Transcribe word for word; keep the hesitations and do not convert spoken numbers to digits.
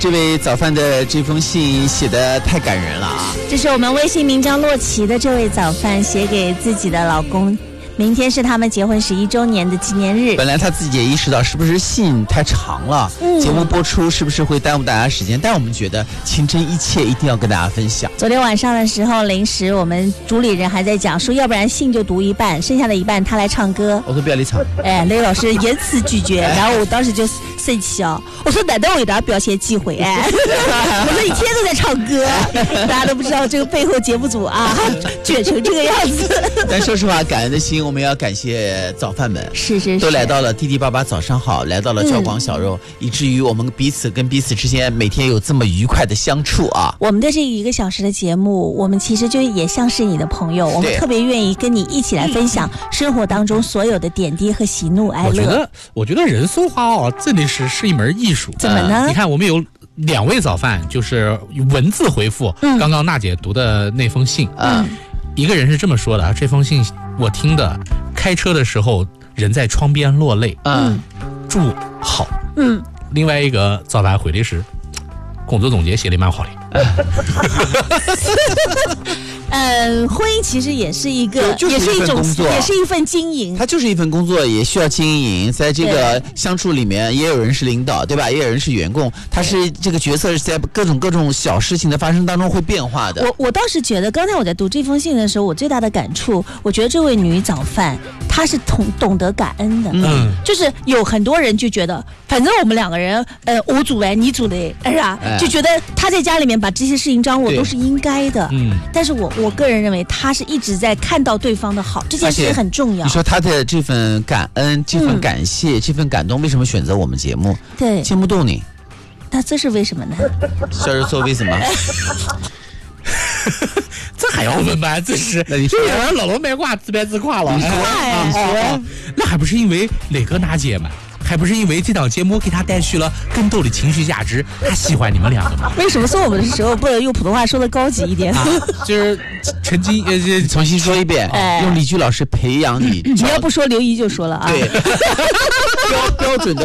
这位早饭的这封信写得太感人了啊！ 这是我们微信名叫洛奇的这位早饭写给自己的老公。明天是他们结婚十一周年的纪念日。 本来他自己也意识到是不是信太长了，嗯、节目播出是不是会耽误大家时间？但我们觉得情真意切，一定要跟大家分享。 昨天晚上的时候，临时我们主理人还在讲说，要不然信就读一半，剩下的一半他来唱歌。 我说不要理唱。 哎，雷老师严词拒绝，然后我当时就生气哦，我说难道我有点表现忌讳？哎，我说一天都在唱歌，大家都不知道这个背后节目组啊卷成这个样子。 但说实话，感恩的心。我们要感谢早饭们， 是是是， 都来到了弟弟爸爸早上好，来到了教广小肉、嗯，以至于我们彼此跟彼此之间每天有这么愉快的相处啊！ 我们的这一个小时的节目，我们其实就也像是你的朋友，我们特别愿意跟你一起来分享生活当中所有的点滴和喜怒哀乐。 我觉得，我觉得人说话哦，真的是是一门艺术。 怎么呢？ 你看，我们有两位早饭，就是文字回复、嗯、刚刚娜姐读的那封信。嗯。一个人是这么说的，这封信我听的，开车的时候人在窗边落泪，嗯，祝好，嗯。另外一个早饭回的是，工作总结写的蛮好的。 呃，婚姻其实也是一个， 就是、 也是一种工作， 也是一份经营。 它就是一份工作，也需要经营。在这个相处里面，也有人是领导，对吧？也有人是员工。他是这个角色是在各种各种小事情的发生当中会变化的。 我我倒是觉得，刚才我在读这封信的时候，我最大的感触，我觉得这位女早饭她是懂懂得感恩的。嗯，就是有很多人就觉得，反正我们两个人，呃，我煮哎，你煮的，是吧？哎、就觉得他在家里面把这些事情掌握都是应该的。嗯，但是我。我个人认为他是一直在看到对方的好，这件事情很重要。 你说他的这份感恩、这份感谢、嗯、这份感动，为什么选择我们节目？ 对， 牵不动你。 那这是为什么呢？ 小人说为什么？ 这还要问吗？这是那你说老罗卖瓜自卖自夸了。 你说， 哎、你说，那还不是因为磊哥娜姐吗？还不是因为这档节目给他带去了更多的情绪价值，他喜欢你们两个吗？ 为什么说我们的时候不能用普通话说的高级一点？ 啊、就是曾经呃， 重新说一遍，哎、用李居老师培养你。 你要不说刘怡就说了啊。 对，标标准的。